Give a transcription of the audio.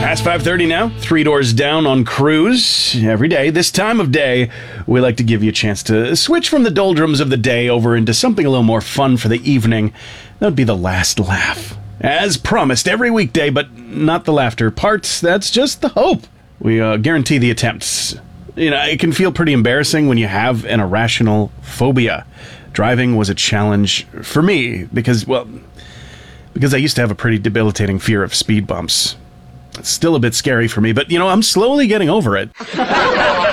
Past 5:30 now, 3 Doors Down on Cruise. Every day, this time of day, we like to give you a chance to switch from the doldrums of the day over into something a little more fun for the evening. That would be the last laugh. As promised, every weekday, but not the laughter parts. That's just the hope. We guarantee the attempts. You know, it can feel pretty embarrassing when you have an irrational phobia. Driving was a challenge for me because I used to have a pretty debilitating fear of speed bumps. It's still a bit scary for me, but, I'm slowly getting over it.